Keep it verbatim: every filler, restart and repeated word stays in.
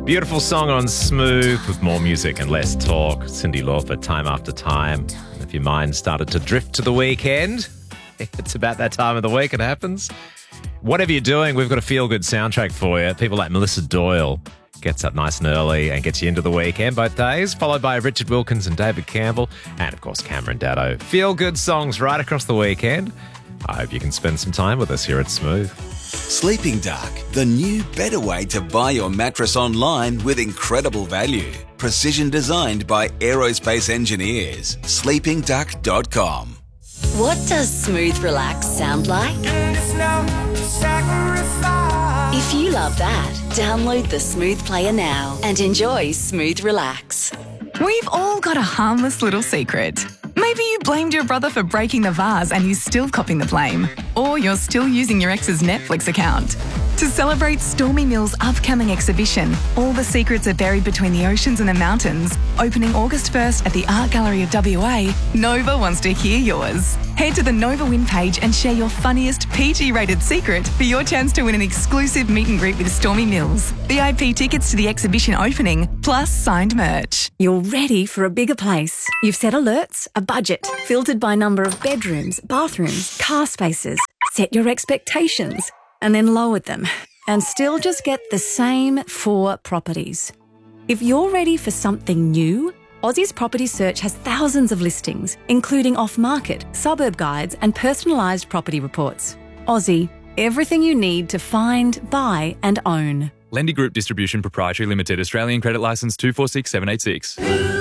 Beautiful song on Smooth with more music and less talk. Cyndi Lauper, Time After Time. And if your mind started to drift to the weekend, it's about that time of the week it happens. Whatever you're doing, we've got a feel-good soundtrack for you. People like Melissa Doyle gets up nice and early and gets you into the weekend both days, followed by Richard Wilkins and David Campbell, and of course Cameron Daddo. Feel-good songs right across the weekend. I hope you can spend some time with us here at Smooth. Sleeping Dark, the new, better way to buy your mattress online with incredible value. Precision designed by aerospace engineers. sleeping duck dot com. What does Smooth Relax sound like? If you love that, download the Smooth Player now and enjoy Smooth Relax. We've all got a harmless little secret. Maybe you blamed your brother for breaking the vase and you're still copping the blame. Or you're still using your ex's Netflix account. To celebrate Stormy Mills' upcoming exhibition, All the Secrets Are Buried Between the Oceans and the Mountains, opening August first at the Art Gallery of W A, Nova wants to hear yours. Head to the Nova Win page and share your funniest P G-rated secret for your chance to win an exclusive meet and greet with Stormy Mills, V I P tickets to the exhibition opening, plus signed merch. You're ready for a bigger place. You've set alerts, a budget, filtered by number of bedrooms, bathrooms, car spaces. Set your expectations and then lowered them and still just get the same four properties. If you're ready for something new, Aussie's Property Search has thousands of listings, including off-market, suburb guides and personalised property reports. Aussie, everything you need to find, buy and own. Lendy Group Distribution Proprietary Limited, Australian Credit Licence two four six seven eight six.